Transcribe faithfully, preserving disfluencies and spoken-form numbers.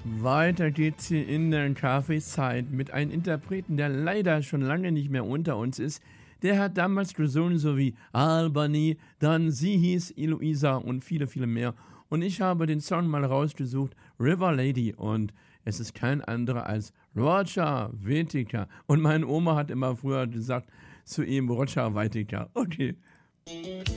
Weiter geht's hier in der Kaffeeszeit mit einem Interpreten, der leider schon lange nicht mehr unter uns ist. Der hat damals gesungen, so wie Albany, dann sie hieß Eloisa und viele, viele mehr. Und ich habe den Song mal rausgesucht, River Lady. Und es ist kein anderer als Roger Whittaker. Und meine Oma hat immer früher gesagt zu ihm, Roger Whittaker. Okay.